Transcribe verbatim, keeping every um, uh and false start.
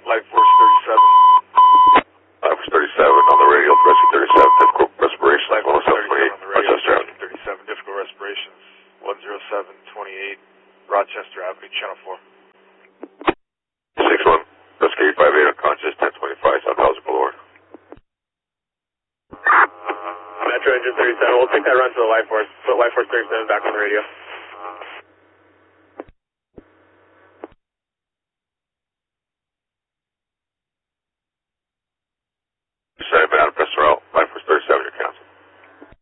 Life Force thirty-seven. Life Force thirty-seven on the radio, Rescue thirty-seven, difficult respiration, Life Force one oh seven twenty-eight, on the radio, Rochester. Rescue thirty-seven, difficult respirations, one oh seven twenty-eight, Rochester Avenue, Channel four. six one, Rescue eight five eight, unconscious, ten twenty-five, South Thousand Boulevard. Metro Engine thirty-seven, we'll take that run to the Life Force. Put Life Force thirty-seven back on the radio.